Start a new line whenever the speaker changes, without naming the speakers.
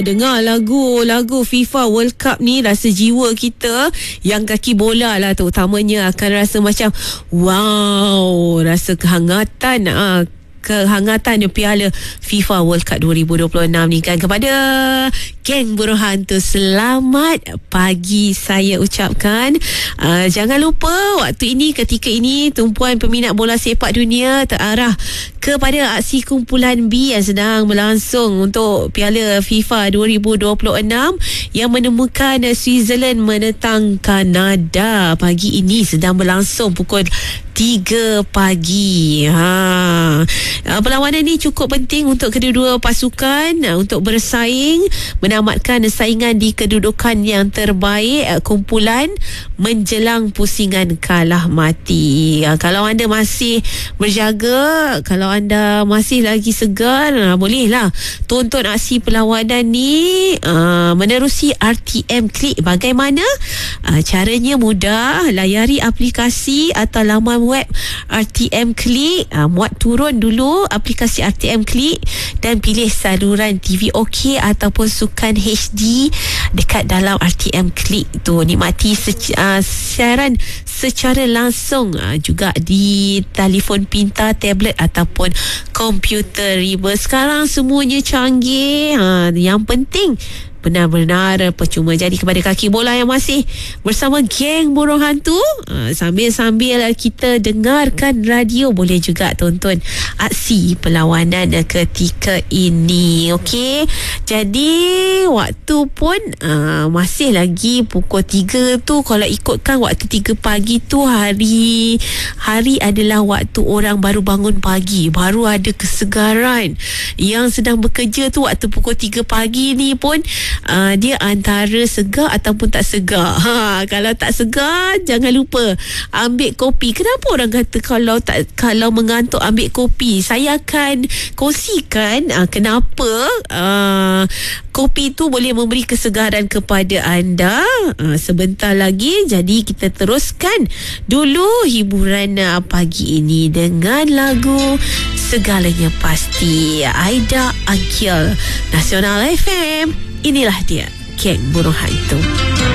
Dengar lagu FIFA World Cup ni, rasa jiwa kita yang kaki bola lah terutamanya akan rasa macam wow, rasa kehangatan Piala FIFA World Cup 2026 ni kan. Kepada geng buruh hantu, selamat pagi saya ucapkan. Jangan lupa waktu ini, ketika ini, tumpuan peminat bola sepak dunia terarah kepada aksi kumpulan B yang sedang berlangsung untuk Piala FIFA 2026 yang menemukan Switzerland menentang Kanada. Pagi ini sedang berlangsung pukul 3 pagi. Perlawanan ini cukup penting untuk kedua-dua pasukan untuk bersaing, menamatkan saingan di kedudukan yang terbaik kumpulan menjelang pusingan kalah mati. Kalau anda masih berjaga, kalau anda masih lagi segar, bolehlah tonton aksi perlawanan ni menerusi RTM Klik. Bagaimana? Caranya mudah, layari aplikasi atau laman web RTM Klik, muat turun dulu aplikasi RTM Klik dan pilih saluran TV OK ataupun sukan HD dekat dalam RTM Klik tu. Nikmati siaran secara langsung juga di telefon pintar, tablet ataupun komputer riba. Sekarang semuanya canggih. Yang penting benar-benar percuma. Jadi kepada kaki bola yang masih bersama geng burung hantu, sambil-sambil kita dengarkan radio, boleh juga tonton aksi perlawanan ketika ini. Okey, jadi waktu pun masih lagi pukul 3 tu. Kalau ikutkan waktu 3 pagi tu, hari adalah waktu orang baru bangun pagi, baru ada kesegaran. Yang sedang bekerja tu waktu pukul 3 pagi ni pun dia antara segar ataupun tak segar. Kalau tak segar, jangan lupa ambil kopi. Kenapa orang kata kalau mengantuk ambil kopi? Saya akan kongsikan kenapa kopi tu boleh memberi kesegaran kepada anda sebentar lagi. Jadi kita teruskan dulu hiburan pagi ini dengan lagu Segalanya Pasti, Aida Akil, Nasional FM. Inilah dia, geng burung hantu.